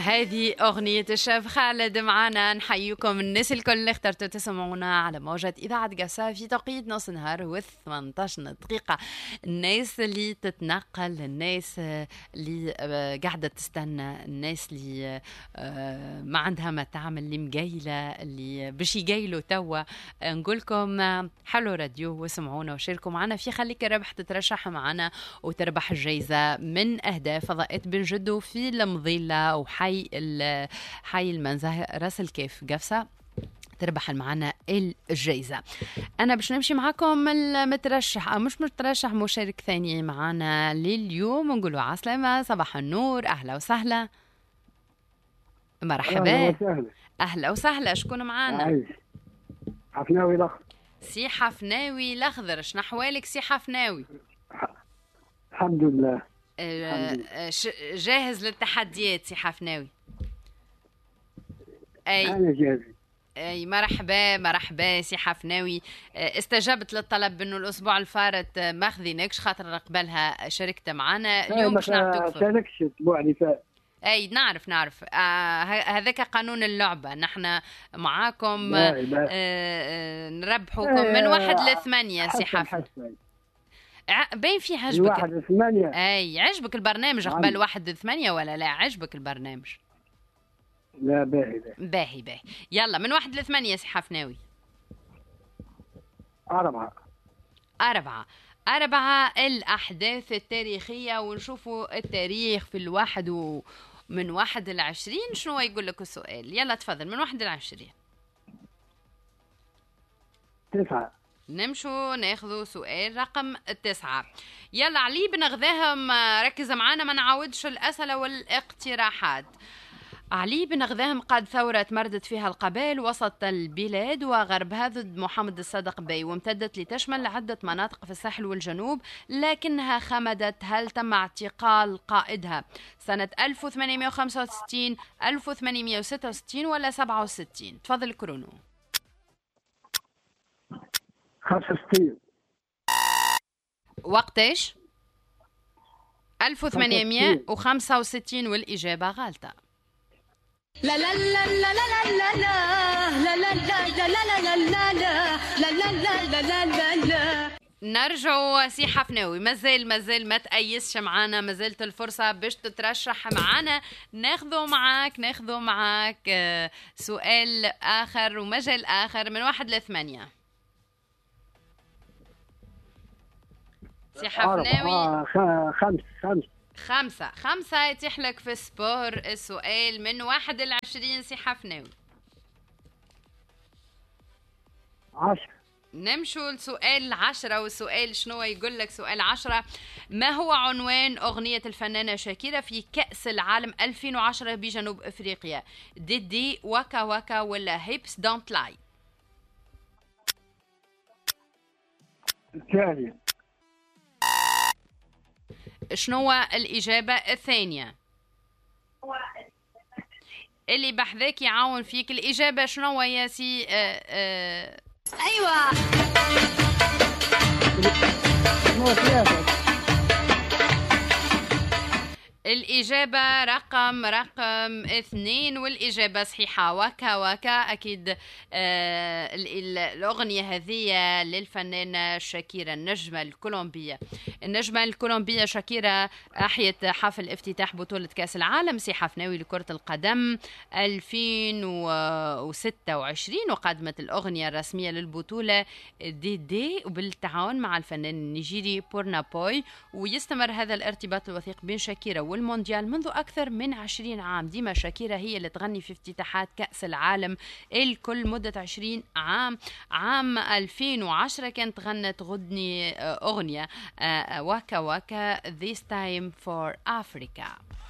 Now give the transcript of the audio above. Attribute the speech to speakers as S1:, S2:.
S1: هذه أغنية الشيف خالد معنا. نحييكم الناس الكل اللي اخترتوا تسمعونا على موجة إذاعة قفصة في توقيت نص نهار و18 دقيقة. الناس اللي تتنقل، الناس اللي قاعدة تستنى، الناس اللي ما عندها ما تعمل، اللي مقايلة، اللي باش يقايلوا توا، نقولكم حلو راديو وسمعونا وشاركوا معنا في خليك ربح تترشح معنا وتربح الجائزة من أهداف فضاءات بن جدو في المظلة وحي المنزه راس الكيف قفصة، تربح معنا الجائزة. أنا باش نمشي معاكم المترشح أو مش مترشح، مشارك ثاني معنا لليوم. نقولوا عسلامة، صباح النور، أهلا وسهلا، مرحبا. أهلا وسهلا. شكون معانا؟
S2: حفناوي الأخضر.
S1: سي حفناوي الأخضر، شنو أحوالك سي حفناوي؟
S2: الحمد لله.
S1: جاهز للتحديات سي حفناوي؟
S2: أنا جاهز.
S1: أي مرحبا سي حفناوي. استجبت للطلب انه الاسبوع الفارط ما خذيناكش خاطر قبلها شاركت معنا. اليوم باش نعطوك
S2: شاركتش الاسبوع اللي فات.
S1: اي نعرف هذاك قانون اللعبه، نحن معاكم نربحوكم من 1 ل 8 سي حفناوي. باين فيه عجبك
S2: 1 ل 8.
S1: اي عجبك البرنامج قبل 1 ل 8 ولا لا؟ عجبك البرنامج؟
S2: لا
S1: باهي. يلا من 1 ل 8 سي حفناوي.
S2: 4
S1: الأحداث التاريخية، ونشوفوا التاريخ في من 1 ل 20 شنو يقول لك السؤال. يلا تفضل من 1 ل 20.
S2: 9.
S1: نمشوا ناخذوا سؤال رقم 9. يلا علي بنغذاهم، ركز معانا ما نعاودش الأسئلة والاقتراحات. علي بن غذاهم قاد ثورة مردت فيها القبائل وسط البلاد وغربها ضد محمد الصادق بي، وامتدت لتشمل عدة مناطق في الساحل والجنوب، لكنها خمدت. هل تم اعتقال قائدها سنة 1865 1866 ولا 67؟ تفضل كرونو.
S2: 65.
S1: وقتاش؟ 1865 والإجابة غلطة.
S3: لا لا لا لا لا لا لا لا لا لا لا لا لا لا لا.
S1: نرجعوا سي حفناوي، مازال ما تأيسش معانا، مازالت الفرصة باش تترشح معانا. ناخذوا معاك سؤال آخر ومجال آخر من 1 ل 8. سي حفناوي 5 يتيح لك في سبور. السؤال من 1 ل 20 سي حفناوي.
S2: 10.
S1: نمشوا لسؤال 10. والسؤال شنو يقول لك؟ سؤال 10: ما هو عنوان أغنية الفنانة شاكيرا في كأس العالم 2010 بجنوب أفريقيا؟ ديدي، واكا واكا، ولا هيبس دونت لاي؟
S2: الثانية.
S1: شنو الإجابة الثانية؟ اللي بحذاك يعاون فيك. الإجابة شنو يا سي؟
S3: أيوة.
S1: الإجابة رقم 2 والإجابة صحيحة، واكا واكا. أكيد الأغنية هذه للفنانة شاكيرا النجمة الكولومبية شاكيرا أحيت حفل افتتاح بطولة كأس العالم سي حفناوي لكرة القدم 2026، وقدمت الأغنية الرسمية للبطولة دي وبالتعاون مع الفنان النيجيري بورنا بوي. ويستمر هذا الارتباط الوثيق بين شاكيرا والمونديال منذ أكثر من 20 عام. ديما شاكيرا هي اللي تغني في افتتاحات كأس العالم الكل مدة 20 عام. عام 2010 كانت غنت أغنية واكا واكا This Time for Africa.